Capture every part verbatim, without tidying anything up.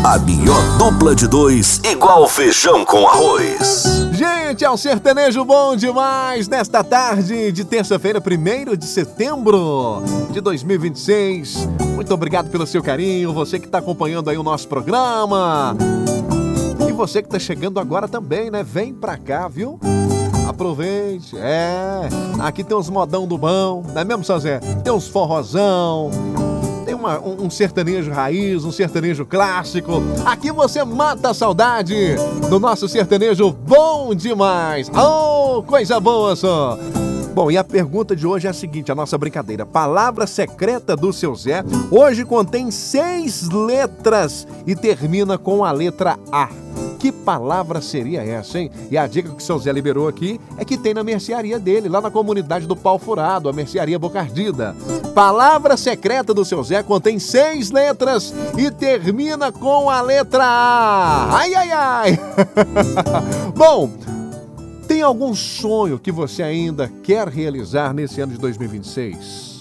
A melhor dupla de dois, igual feijão com arroz. Gente, é um sertanejo bom demais nesta tarde de terça-feira, primeiro de setembro de dois mil e vinte e seis. Muito obrigado pelo seu carinho, você que está acompanhando aí o nosso programa. E você que está chegando agora também, né? Vem pra cá, viu? Aproveite, é. Aqui tem uns modão do bom, não é mesmo, seu Zé? Tem uns forrozão, tem uma, um, um sertanejo raiz, um sertanejo clássico. Aqui você mata a saudade do nosso sertanejo bom demais. Oh, coisa boa só. Bom, e a pergunta de hoje é a seguinte, a nossa brincadeira. Palavra secreta do seu Zé hoje contém seis letras e termina com a letra A. Que palavra seria essa, hein? E a dica que o seu Zé liberou aqui é que tem na mercearia dele, lá na comunidade do Pau Furado, a mercearia Boca Ardida. Palavra secreta do seu Zé contém seis letras e termina com a letra A. Ai, ai, ai! Bom, tem algum sonho que você ainda quer realizar nesse ano de dois mil e vinte e seis?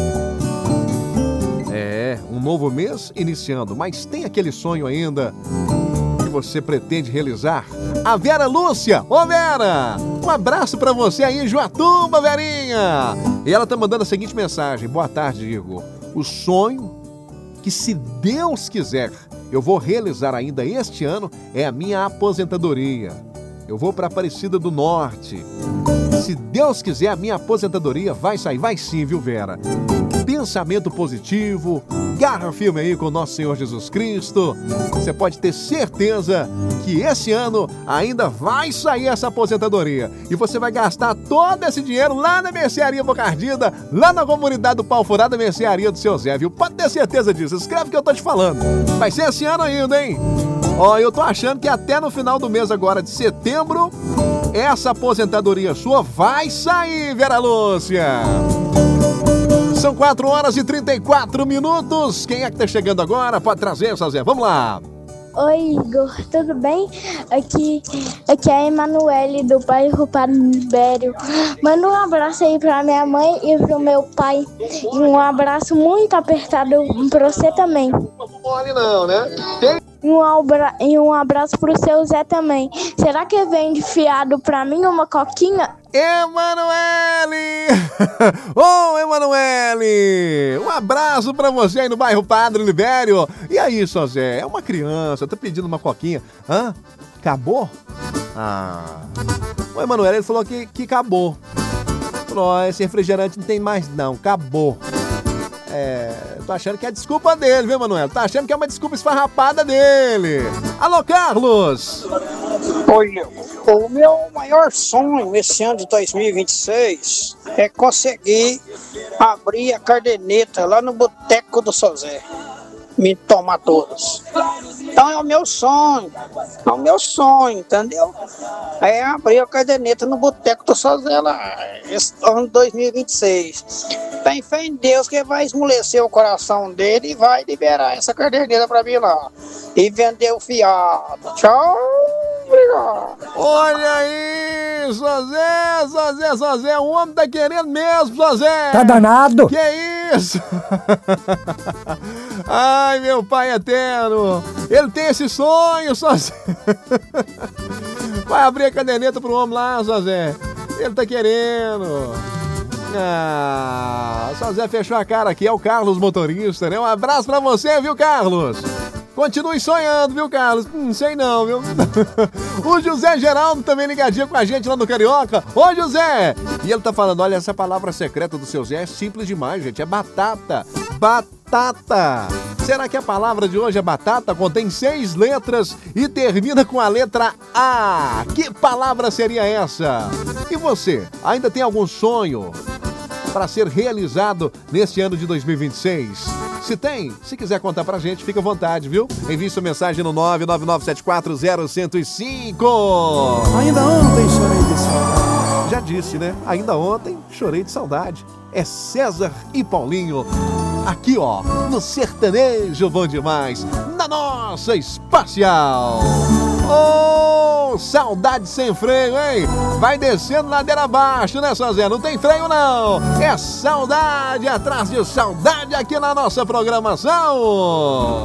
É, um novo mês iniciando, mas tem aquele sonho ainda que você pretende realizar? A Vera Lúcia, ô Vera, um abraço pra você aí em Joatuba, Verinha. E ela tá mandando a seguinte mensagem: boa tarde, Igor. O sonho que, se Deus quiser, eu vou realizar ainda este ano é a minha aposentadoria. Eu vou pra Aparecida do Norte. Se Deus quiser, a minha aposentadoria vai sair. Vai sim, viu, Vera? Pensamento positivo, garra firme aí com o nosso Senhor Jesus Cristo. Você pode ter certeza que esse ano ainda vai sair essa aposentadoria. E você vai gastar todo esse dinheiro lá na mercearia Boca Ardida, lá na comunidade do Pau Furado, a mercearia do seu Zé, viu? Pode ter certeza disso. Escreve o que eu tô te falando. Vai ser esse ano ainda, hein? Ó, eu tô achando que até no final do mês agora de setembro, essa aposentadoria sua vai sair, Vera Lúcia. São quatro horas e trinta e quatro minutos. Quem é que tá chegando agora? Pode trazer, Zé. Vamos lá. Oi, Igor, tudo bem? Aqui, aqui é a Emanuele do bairro Padre Libério. Manda um abraço aí pra minha mãe e pro meu pai. E um abraço muito apertado pra você também. Não mole não, né? Tem... E um, abra... e um abraço pro seu Zé também. Será que vende fiado pra mim uma coquinha? Emanuele! Ô, oh, Emanuele! Um abraço pra você aí no bairro Padre Libério. E aí, só Zé? É uma criança, tá pedindo uma coquinha. Hã? Acabou? Ah... O Emanuele, ele falou que, que acabou. Falou, esse refrigerante não tem mais não, acabou. É... Tô achando que é desculpa dele, viu, Emanuele? Tá achando que é uma desculpa esfarrapada dele. Alô, Carlos! Oi, o meu maior sonho esse ano de dois mil e vinte e seis é conseguir abrir a caderneta lá no Boteco do Sozé. Me tomar todas. Então é o meu sonho, é o meu sonho, entendeu? É abrir a caderneta no Boteco do Sozé lá, esse ano de dois mil e vinte e seis. Tem fé em Deus que vai esmorecer o coração dele e vai liberar essa caderneta pra mim lá. E vender o fiado. Tchau, obrigado. Olha aí, Zozé, Zozé, Zozé, o homem tá querendo mesmo, Zozé. Tá danado. Que isso? Ai, meu pai eterno, ele tem esse sonho, Zozé. Vai abrir a caderneta pro homem lá, Zozé. Ele tá querendo. Ah, só Zé fechou a cara aqui, é o Carlos motorista, né? Um abraço pra você, viu, Carlos? Continue sonhando, viu, Carlos? Não hum, sei não, viu? O José Geraldo também ligadinho com a gente lá no Carioca. Ô, José! E ele tá falando, olha, essa palavra secreta do seu Zé é simples demais, gente. É batata. Batata. Será que a palavra de hoje é batata? Contém seis letras e termina com a letra A. Que palavra seria essa? E você, ainda tem algum sonho para ser realizado neste ano de dois mil e vinte e seis? Se tem, se quiser contar pra gente, fica à vontade, viu? Envie sua mensagem no nove nove nove sete quatro zero um zero cinco. Ainda ontem chorei de saudade. Já disse, né? Ainda ontem chorei de saudade. É César e Paulinho. Aqui, ó, no Sertanejo Bom Demais, na nossa Espacial. Oh, saudade sem freio, hein? Vai descendo ladeira abaixo, né, Zé? Não tem freio, não. É saudade atrás de saudade aqui na nossa programação.